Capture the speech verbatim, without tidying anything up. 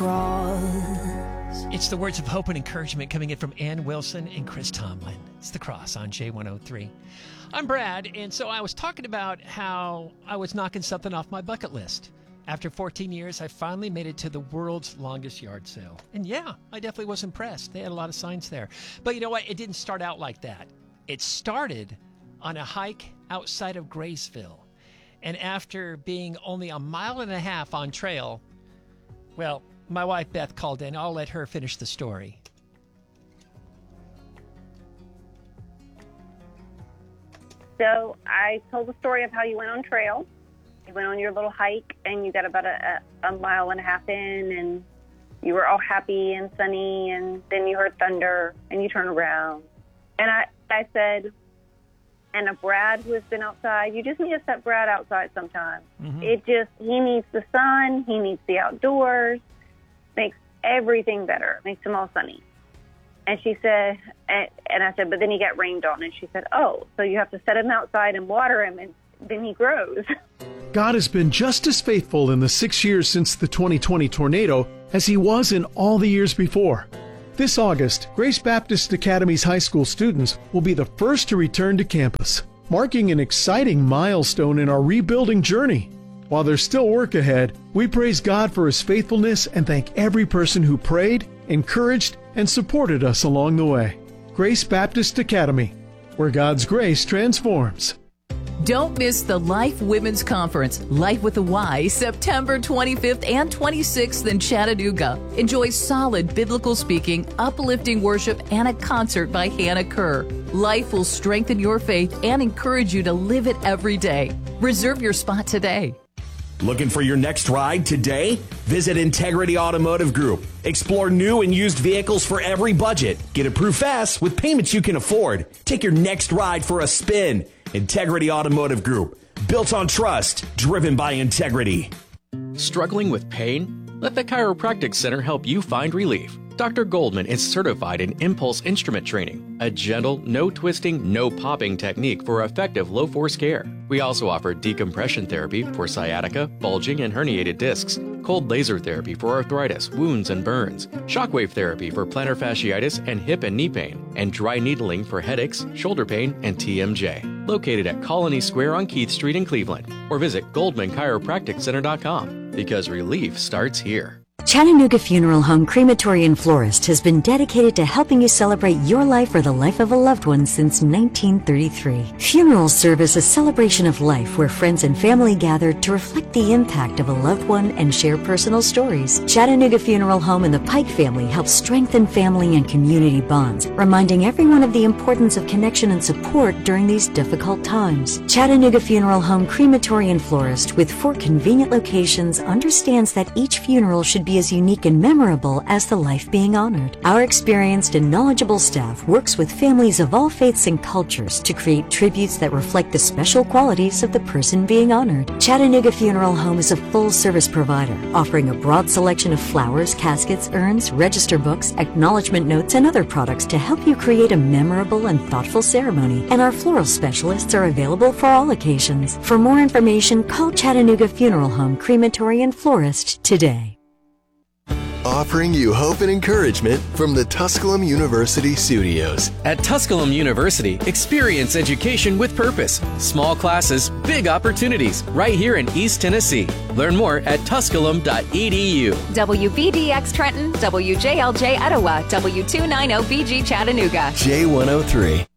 cross. It's the words of hope and encouragement coming in from Ann Wilson and Chris Tomlin. It's The Cross on J one oh three. I'm Brad, and so I was talking about how I was knocking something off my bucket list. After fourteen years, I finally made it to the world's longest yard sale. And yeah, I definitely was impressed. They had a lot of signs there. But you know what? It didn't start out like that. It started on a hike outside of Graceville. And after being only a mile and a half on trail, well, my wife Beth called in. I'll let her finish the story. So I told the story of how you went on trail. You went on your little hike, and you got about a, a mile and a half in, and you were all happy and sunny, and then you heard thunder, and you turned around. And I, I said, and a Brad who has been outside, you just need to set Brad outside sometime. Mm-hmm. It just, he needs the sun, he needs the outdoors, makes everything better, makes them all sunny. And she said, and, and I said, but then he got rained on. And she said, oh, so you have to set him outside and water him, and then he grows. God has been just as faithful in the six years since the twenty twenty tornado as he was in all the years before. This August, Grace Baptist Academy's high school students will be the first to return to campus, marking an exciting milestone in our rebuilding journey. While there's still work ahead, we praise God for his faithfulness and thank every person who prayed, encouraged, and supported us along the way. Grace Baptist Academy, where God's grace transforms. Don't miss the Life Women's Conference, Life with a Y, September twenty-fifth and twenty-sixth in Chattanooga. Enjoy solid biblical speaking, uplifting worship, and a concert by Hannah Kerr. Life will strengthen your faith and encourage you to live it every day. Reserve your spot today. Looking for your next ride today? Visit Integrity Automotive Group. Explore new and used vehicles for every budget. Get approved fast with payments you can afford. Take your next ride for a spin. Integrity Automotive Group. Built on trust. Driven by integrity. Struggling with pain? Let the Chiropractic Center help you find relief. Doctor Goldman is certified in impulse instrument training, a gentle, no twisting, no popping technique for effective low-force care. We also offer decompression therapy for sciatica, bulging, and herniated discs, cold laser therapy for arthritis, wounds, and burns, shockwave therapy for plantar fasciitis and hip and knee pain, and dry needling for headaches, shoulder pain, and T M J. Located at Colony Square on Keith Street in Cleveland, or visit goldman chiropractic center dot com, because relief starts here. Chattanooga Funeral Home Crematory and Florist has been dedicated to helping you celebrate your life or the life of a loved one since nineteen thirty-three. Funerals serve as a celebration of life where friends and family gather to reflect the impact of a loved one and share personal stories. Chattanooga Funeral Home and the Pike family help strengthen family and community bonds, reminding everyone of the importance of connection and support during these difficult times. Chattanooga Funeral Home Crematory and Florist, with four convenient locations, understands that each funeral should be as unique and memorable as the life being honored. Our experienced and knowledgeable staff works with families of all faiths and cultures to create tributes that reflect the special qualities of the person being honored. Chattanooga Funeral Home is a full-service provider, offering a broad selection of flowers, caskets, urns, register books, acknowledgement notes, and other products to help you create a memorable and thoughtful ceremony. And our floral specialists are available for all occasions. For more information, call Chattanooga Funeral Home Crematory and Florist today. Offering you hope and encouragement from the Tusculum University studios. At Tusculum University, experience education with purpose. Small classes, big opportunities, right here in East Tennessee. Learn more at tusculum dot e d u. W B D X Trenton, W J L J Etowah, W two ninety B G Chattanooga. J one oh three.